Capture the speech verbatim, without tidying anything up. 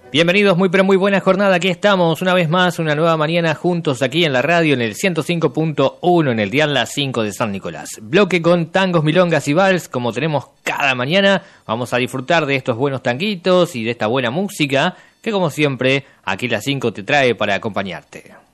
Bienvenidos, muy pero muy buena jornada, aquí estamos una vez más, una nueva mañana juntos aquí en la radio en el ciento cinco punto uno en el dial Las cinco de San Nicolás. Bloque con tangos, milongas y vals, como tenemos cada mañana, vamos a disfrutar de estos buenos tanguitos y de esta buena música que como siempre aquí Las cinco te trae para acompañarte.